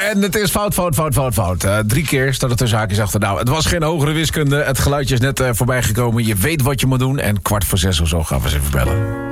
En het is fout. 3 keer staat er tussen haakjes achter. Nou, het was geen hogere wiskunde. Het geluidje is net voorbij gekomen. Je weet wat je moet doen. En 5:45 of zo gaan we eens even bellen.